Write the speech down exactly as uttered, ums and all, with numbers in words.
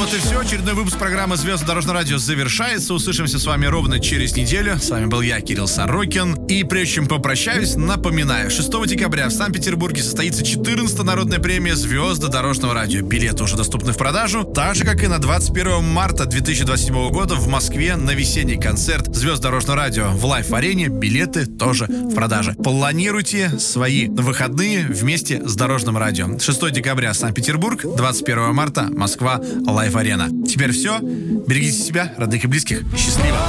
вот и все. Очередной выпуск программы «Звезды дорожного радио» завершается. Услышимся с вами ровно через неделю. С вами был я, Кирилл Сорокин. И прежде чем попрощаюсь, напоминаю, шестого декабря в Санкт-Петербурге состоится четырнадцатая народная премия «Звезды дорожного радио». Билеты уже доступны в продажу. Так же, как и на двадцать первого марта две тысячи двадцать седьмого года в Москве на весенний концерт «Звезд дорожного радио» в Лайф-арене. Билеты тоже в продаже. Планируйте свои выходные вместе с Дорожным радио. шестого декабря Санкт-Петербург, двадцать первого марта Москва, Лайф-арена. Теперь все. Берегите себя, родных и близких. Счастливо.